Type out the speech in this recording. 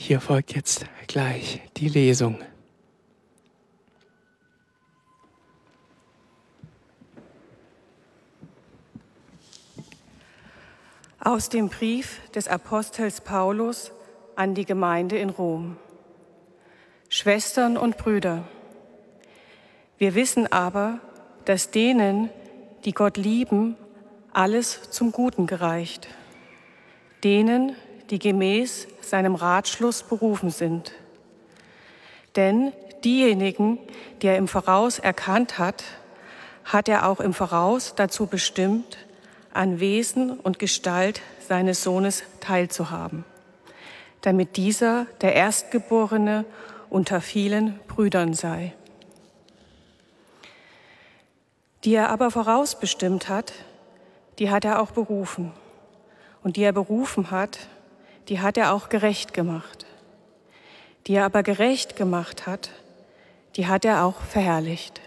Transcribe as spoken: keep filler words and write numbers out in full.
hier folgt jetzt gleich die Lesung. Aus dem Brief des Apostels Paulus an die Gemeinde in Rom. Schwestern und Brüder, wir wissen aber, dass denen, die Gott lieben, alles zum Guten gereicht. Denen, die gemäß seinem Ratschluss berufen sind. Denn diejenigen, die er im Voraus erkannt hat, hat er auch im Voraus dazu bestimmt, an Wesen und Gestalt seines Sohnes teilzuhaben, damit dieser der Erstgeborene unter vielen Brüdern sei. Die er aber vorausbestimmt hat, die hat er auch berufen. Und die er berufen hat, die hat er auch gerecht gemacht. Die er aber gerecht gemacht hat, die hat er auch verherrlicht.